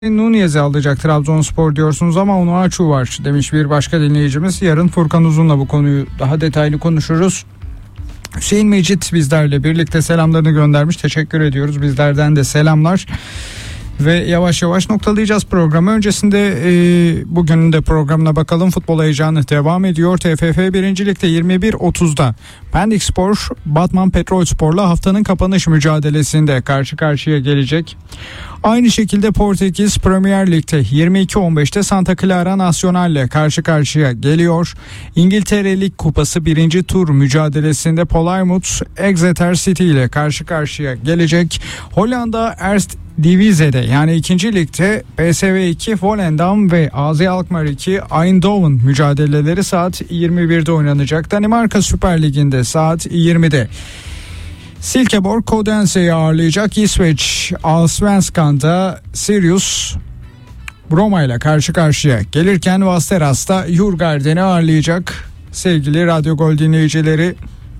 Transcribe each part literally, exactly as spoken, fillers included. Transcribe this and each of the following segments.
Nunez'i alacak Trabzonspor diyorsunuz ama Onuachu var demiş bir başka dinleyicimiz. Yarın Furkan Uzun'la bu konuyu daha detaylı konuşuruz. Hüseyin Mecit bizlerle birlikte selamlarını göndermiş. Teşekkür ediyoruz. Bizlerden de selamlar. Ve yavaş yavaş noktalayacağız programı. Öncesinde e, bugünün de programına bakalım. Futbol heyecanı devam ediyor. T F F birinci Lig'de yirmi bir otuzda Pendikspor Batman Petrolspor'la haftanın kapanış mücadelesinde karşı karşıya gelecek. Aynı şekilde Portekiz Premier Lig'de yirmi iki on beşte Santa Clara Nacional'le karşı karşıya geliyor. İngiltere Lig Kupası birinci tur mücadelesinde Plymouth Exeter City ile karşı karşıya gelecek. Hollanda Erste Divize'de yani ikinci ligde P S V iki Volendam ve A Z Alkmaar iki Eindhoven mücadeleleri saat yirmi birde oynanacak. Danimarka Süper Ligi'nde saat yirmide Silkeborg Odense'yi ağırlayacak. İsveç Allsvenskan'da Sirius Broma ile karşı karşıya gelirken Vasteras'ta Djurgården'i ağırlayacak. Sevgili Radyo Gol dinleyicileri,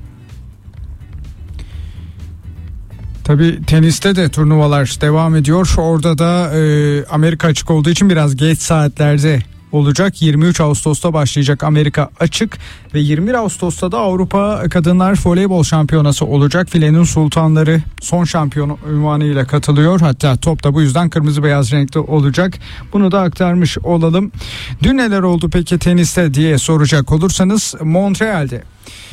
tabii teniste de turnuvalar devam ediyor. Orada da e, Amerika açık olduğu için biraz geç saatlerde olacak. yirmi üç Ağustos'ta başlayacak Amerika açık ve yirmi bir Ağustos'ta da Avrupa Kadınlar Voleybol Şampiyonası olacak. Filenin Sultanları son şampiyon unvanıyla katılıyor. Hatta top da bu yüzden kırmızı beyaz renkte olacak. Bunu da aktarmış olalım. Dün neler oldu peki teniste diye soracak olursanız, Montreal'de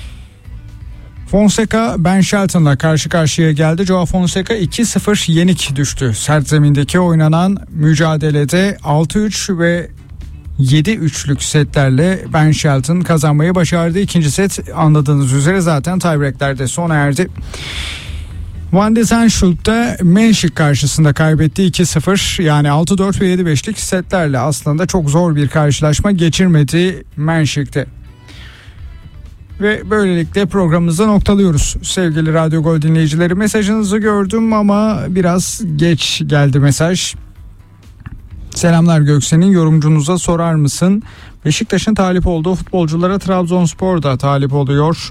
Fonseca Ben Shelton'la karşı karşıya geldi. Joao Fonseca iki sıfır yenik düştü. Sert zemindeki oynanan mücadelede altı üç ve yedi üçlük setlerle Ben Shelton kazanmayı başardı. İkinci set anladığınız üzere zaten tiebreaklerde sona erdi. Van de Zandschulp da Menschik karşısında kaybetti iki sıfır. Yani altı dört ve yedi beşlik setlerle aslında çok zor bir karşılaşma geçirmedi Menschik'te. Ve böylelikle programımızda noktalıyoruz. Sevgili Radyo Gol dinleyicileri, mesajınızı gördüm ama biraz geç geldi mesaj. Selamlar Göksen'in yorumcunuza sorar mısın? Beşiktaş'ın talip olduğu futbolculara Trabzonspor da talip oluyor.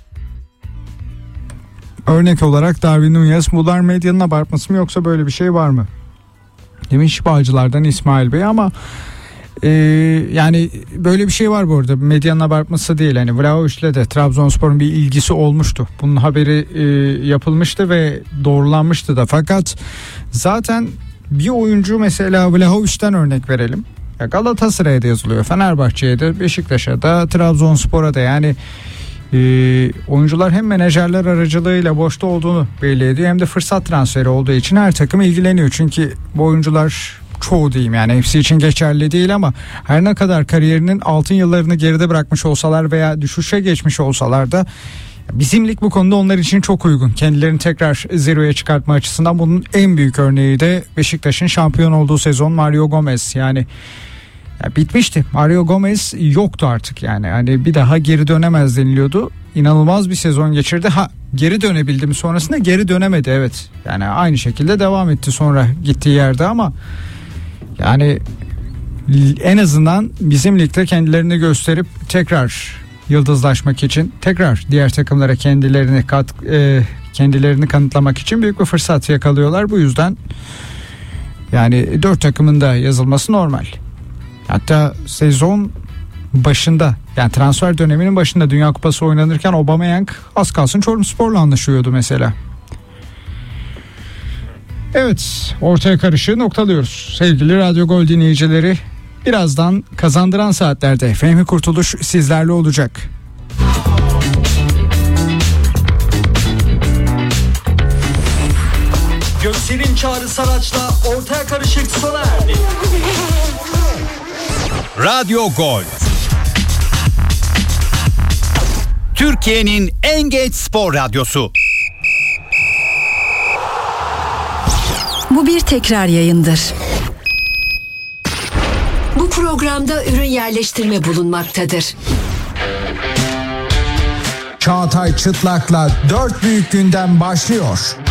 Örnek olarak Darwin Nunez. Bunlar medyanın abartması mı yoksa böyle bir şey var mı? Demiş Bağcılar'dan İsmail Bey ama Ee, yani böyle bir şey var bu arada. Medyanın abartması değil. Hani Vlahovic'le de Trabzonspor'un bir ilgisi olmuştu. Bunun haberi e, yapılmıştı ve doğrulanmıştı da. Fakat zaten bir oyuncu, mesela Vlahovic'ten örnek verelim. Ya Galatasaray'a da yazılıyor, Fenerbahçe'ye de, Beşiktaş'a da, Trabzonspor'a da. Yani e, oyuncular hem menajerler aracılığıyla boşta olduğunu belli ediyor, hem de fırsat transferi olduğu için her takım ilgileniyor. Çünkü bu oyuncular, çoğu diyeyim yani, hepsi için geçerli değil ama her ne kadar kariyerinin altın yıllarını geride bırakmış olsalar veya düşüşe geçmiş olsalar da bizim lig bu konuda onlar için çok uygun. Kendilerini tekrar zirveye çıkartma açısından bunun en büyük örneği de Beşiktaş'ın şampiyon olduğu sezon Mario Gomez. Yani ya bitmişti. Mario Gomez yoktu artık yani. Hani bir daha geri dönemez deniliyordu. İnanılmaz bir sezon geçirdi. Ha, geri dönebildi mi sonrasında? Geri dönemedi, evet. Yani aynı şekilde devam etti sonra gittiği yerde ama yani en azından bizim ligde kendilerini gösterip tekrar yıldızlaşmak için, tekrar diğer takımlara kendilerini kat, e, kendilerini kanıtlamak için büyük bir fırsat yakalıyorlar. Bu yüzden yani dört takımın da yazılması normal. Hatta sezon başında, yani transfer döneminin başında Dünya Kupası oynanırken Aubameyang az kalsın Çorumspor'la anlaşıyordu mesela. Evet, ortaya karışığı noktalıyoruz. Sevgili Radyo Gol dinleyicileri, birazdan kazandıran saatlerde Fehmi Kurtuluş sizlerle olacak. Göksel'in Çağrı Saraç'la ortaya karışık sona erdi. Radyo Gol, Türkiye'nin en geç spor radyosu. Bu bir tekrar yayındır. Bu programda ürün yerleştirme bulunmaktadır. Çağatay Çıtlak'la dört büyük gündem başlıyor.